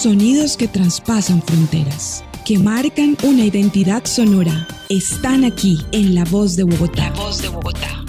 Sonidos que traspasan fronteras, que marcan una identidad sonora, están aquí en La Voz de Bogotá. La Voz de Bogotá.